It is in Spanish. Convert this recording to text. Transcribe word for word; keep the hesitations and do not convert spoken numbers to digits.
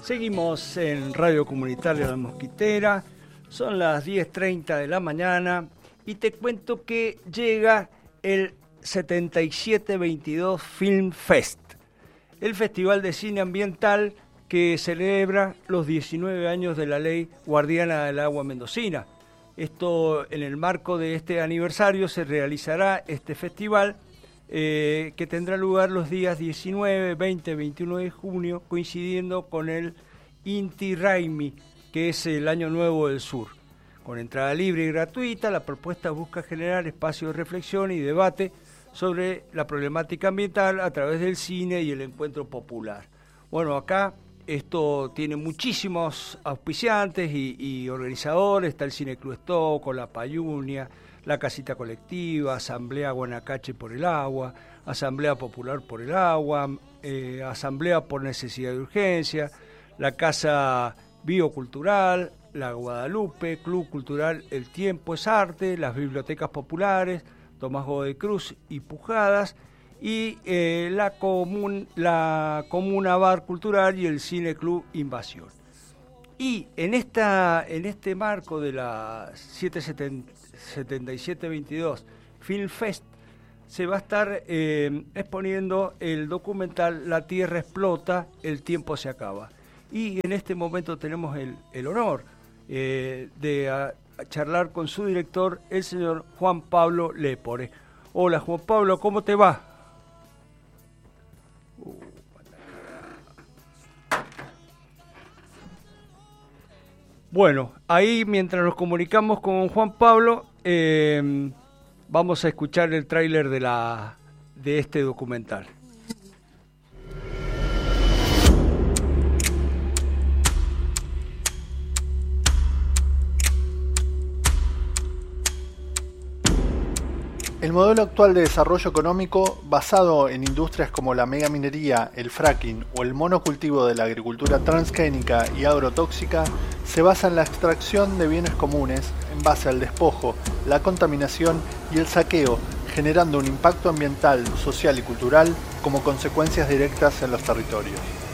Seguimos en Radio Comunitaria La Mosquitera, son las diez treinta de la mañana y te cuento que llega el setenta y siete veintidós Film Fest, el festival de cine ambiental que celebra los diecinueve años de la Ley Guardiana del Agua Mendocina. Esto, en el marco de este aniversario, se realizará este festival eh, que tendrá lugar los días diecinueve, veinte, veintiuno de junio, coincidiendo con el Inti Raymi, que es el Año Nuevo del Sur. Con entrada libre y gratuita, la propuesta busca generar espacios de reflexión y debate sobre la problemática ambiental a través del cine y el encuentro popular. Bueno, acá esto tiene muchísimos auspiciantes y, y organizadores. Está el Cine Club Estoco, La Payunia, la Casita Colectiva, Asamblea Guanacache por el Agua, Asamblea Popular por el Agua, eh, Asamblea por Necesidad de Urgencia, la Casa Biocultural, la Guadalupe, Club Cultural El Tiempo es Arte, las Bibliotecas Populares, Tomás Godoy Cruz y Pujadas, y eh, la, comun, la Comuna Bar Cultural y el Cine Club Invasión. Y en, esta, en este marco de la setenta y siete veintidós Film Fest se va a estar eh, exponiendo el documental La Tierra Explota, el tiempo se acaba. Y en este momento tenemos el, el honor eh, de a, a charlar con su director, el señor Juan Pablo Lepore. Hola Juan Pablo, ¿cómo te va? Bueno, ahí mientras nos comunicamos con Juan Pablo, eh, vamos a escuchar el tráiler de la de este documental. El modelo actual de desarrollo económico, basado en industrias como la megaminería, el fracking o el monocultivo de la agricultura transgénica y agrotóxica, se basa en la extracción de bienes comunes en base al despojo, la contaminación y el saqueo, generando un impacto ambiental, social y cultural como consecuencias directas en los territorios.